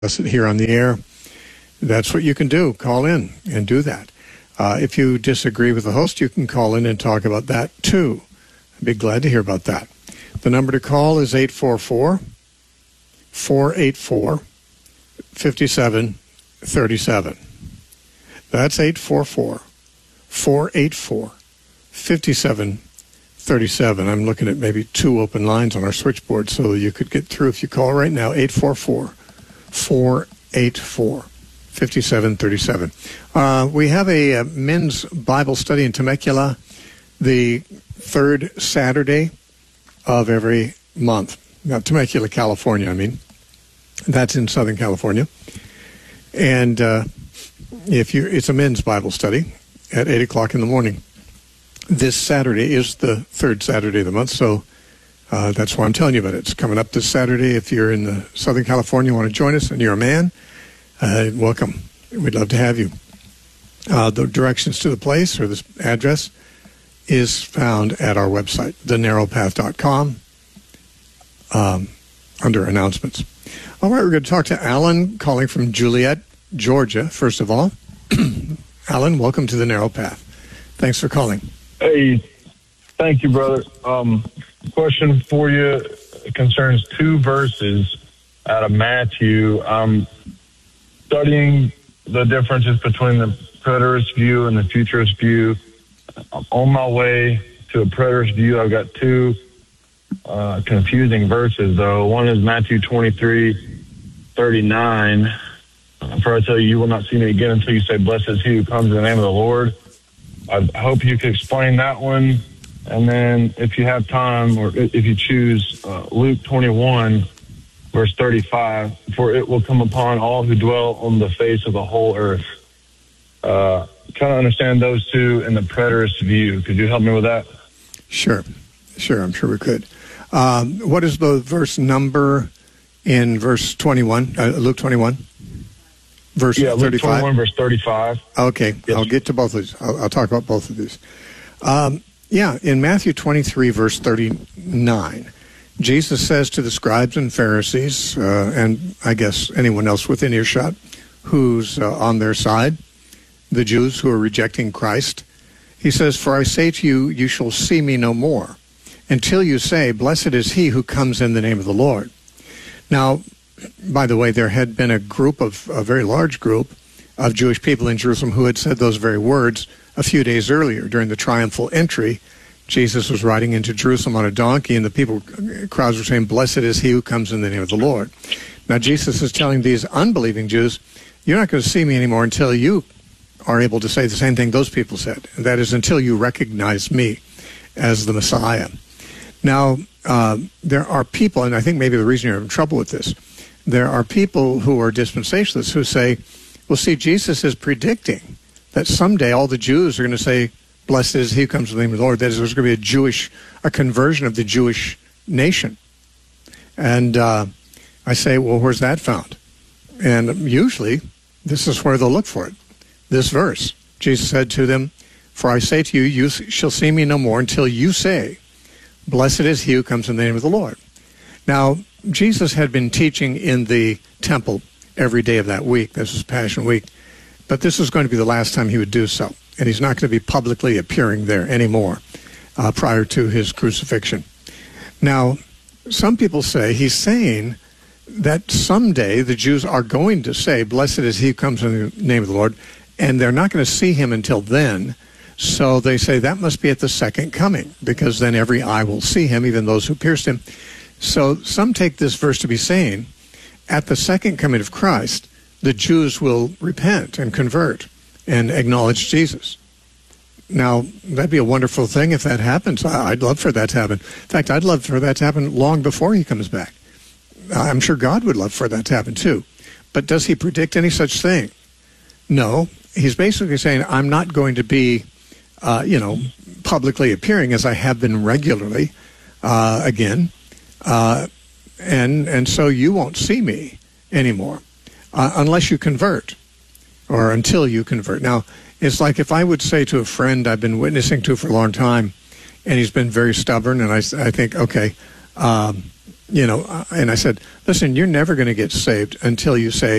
it here on the air, that's what you can do. Call in and do that. If you disagree with the host, you can call in and talk about that too. I'd be glad to hear about that. The number to call is 844-484-5737. That's 844-484-5737. I'm looking at maybe 2 open lines on our switchboard so you could get through if you call right now. 844-484-5737. We have a men's Bible study in Temecula the third Saturday of every month. Now, Temecula, California, I mean. That's in Southern California. And it's a men's Bible study at 8 o'clock in the morning. This Saturday is the third Saturday of the month, so that's why I'm telling you about it. It's coming up this Saturday. If you're in the Southern California, want to join us, and you're a man, welcome. We'd love to have you. The directions to the place or this address is found at our website, thenarrowpath.com, under announcements. All right, we're going to talk to Alan, calling from Juliet, Georgia, first of all. Alan, welcome to The Narrow Path. Thanks for calling. Hey, thank you, brother. Question for you concerns 2 verses out of Matthew. I'm studying the differences between the preterist view and the futurist view. I'm on my way to a preterist view. I've got 2 confusing verses, though. One is Matthew 23:39. For I tell you, you will not see me again until you say, blessed is he who comes in the name of the Lord. I hope you could explain that one. And then if you have time, or if you choose, Luke 21, verse 35, for it will come upon all who dwell on the face of the whole earth. Trying to understand those 2 in the preterist view. Could you help me with that? Sure, I'm sure we could. What is the verse number in verse 21, Luke 21? Verse 35? Luke 21, verse 35. Okay, yes. I'll get to both of these. I'll talk about both of these. In Matthew 23, verse 39, Jesus says to the scribes and Pharisees, and I guess anyone else within earshot who's on their side, the Jews who are rejecting Christ, he says, for I say to you, you shall see me no more, until you say, blessed is he who comes in the name of the Lord. Now, by the way, there had been a very large group of Jewish people in Jerusalem who had said those very words a few days earlier during the triumphal entry. Jesus was riding into Jerusalem on a donkey, and the crowds were saying, blessed is he who comes in the name of the Lord. Now, Jesus is telling these unbelieving Jews, you're not going to see me anymore until you are able to say the same thing those people said. And that is until you recognize me as the Messiah. Now, there are people, and I think maybe the reason you're having trouble with this, there are people who are dispensationalists who say, well, see, Jesus is predicting that someday all the Jews are going to say, blessed is he who comes in the name of the Lord. That is, there's going to be a conversion of the Jewish nation. And I say, well, where's that found? And usually, this is where they'll look for it. This verse, Jesus said to them, for I say to you, you shall see me no more until you say, blessed is he who comes in the name of the Lord. Now, Jesus had been teaching in the temple every day of that week. This was Passion Week. But this was going to be the last time he would do so. And he's not going to be publicly appearing there anymore prior to his crucifixion. Now, some people say he's saying that someday the Jews are going to say, blessed is he who comes in the name of the Lord, and they're not going to see him until then. So they say that must be at the second coming, because then every eye will see him, even those who pierced him. So some take this verse to be saying, at the second coming of Christ, the Jews will repent and convert and acknowledge Jesus. Now, that'd be a wonderful thing if that happens. I'd love for that to happen. In fact, I'd love for that to happen long before he comes back. I'm sure God would love for that to happen too. But does he predict any such thing? No. He's basically saying, I'm not going to be, publicly appearing as I have been regularly again. And so you won't see me anymore unless you convert or until you convert. Now, it's like if I would say to a friend I've been witnessing to for a long time, and he's been very stubborn, and I think, okay, and I said, listen, you're never going to get saved until you say,